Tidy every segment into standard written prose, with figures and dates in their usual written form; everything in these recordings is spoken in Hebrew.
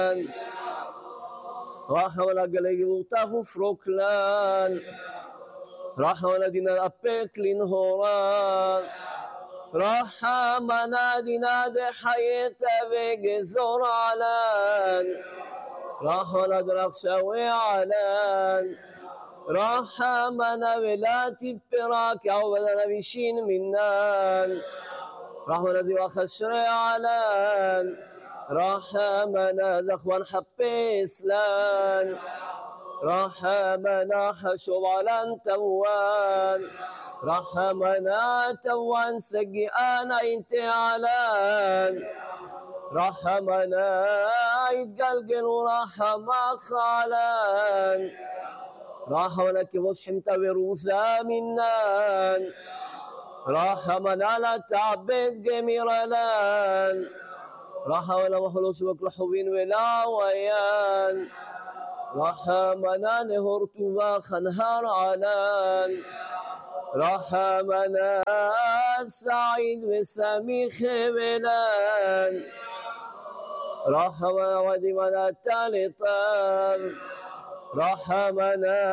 רחם על הגלי גבורתך ופרוקלן, רחם על הדינה לאפק לנהורן, רחמנה דינה דחייתה וגזור עלן, רחמנה דרך שווי עלן, רחמנה ולה תתפרה כעובדנה בישין מנן, רחמנה דיווח אשרי עלן, رحمنا ذخوا نحبس لان رحمنا حشو على توان رحمنا توان سجئان انت علان رحمنا يتقلقل ورحمة خالان رحمنا كيفوش حمتا وروثا منان رحمنا لا تعبد جميرلان رحمنا وخلوص وكلحوين ولا ويان رحمنا نهرت وخنهار علان رحمنا سعيد وسميخ بلان رحمنا ودمنا تالطان رحمنا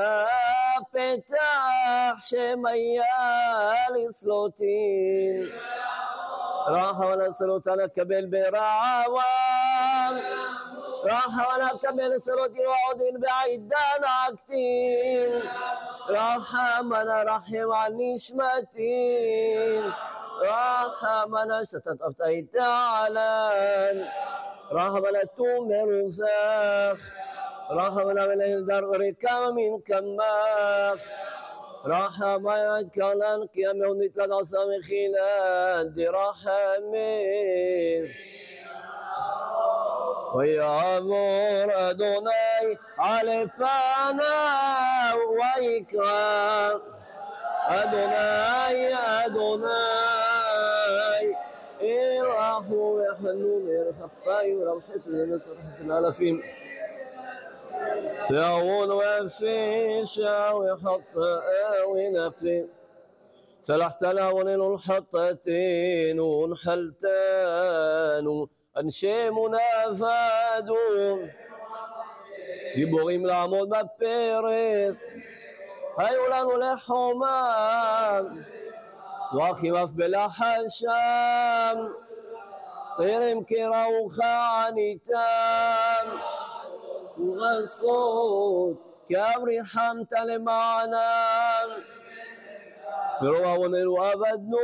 فتح شميال سلوتين رحمنا سلوتنا كبل برعوان رحمنا كبل سلوتين وعودين بعيدان عكتين رحمنا رحم عن نشمتين رحمنا شتت أفتيت علان رحمنا تومر وزاخ رحمنا من الدار ركام من كماخ رحمنا كلام قيام يوم نتلد عصام خلال دي رحمين ويعمر أدوني على فانا ويكرام أدوني إرحو يحنون يرخفاي ولو حسن ينصر حسن ألفين تعون وفيشا ويحط ونفي سلحت لونين الحطتين ونحلتان أنشيمنا فادون גיבורים לעמוד בפרס היו לנו לחומה דרכים אף בלחל שם טרם קראוך עניתם ורסות כאב ריחמת למענם ברוב עווננו עבדנו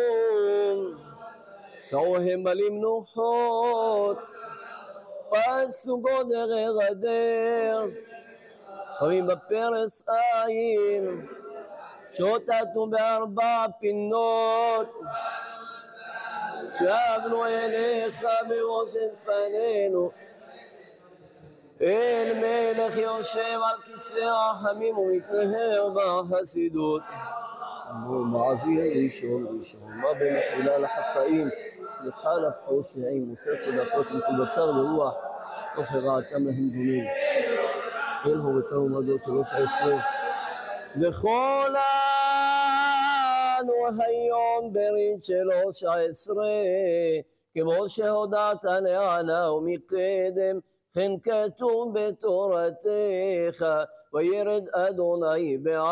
סעוהם למנוחות פסוגו דרך הדרך חמים בפרס עין שוטטנו בארבע פינות שבנו אליך ברושת פנינו אל מלך יושב על כיסא רחמים ומתנהר בחסידות ומעביר ראשון מה במחילה לחטאים סליחה לפושעים עושה סדקות מכובשר לרוח תוך הרעתם להם דומים אל הורתנו מדות 13 וכולנו היום ברית 13 כמו שהודעת לענה ומקדם כן כתוב בתורתך וירד אדוני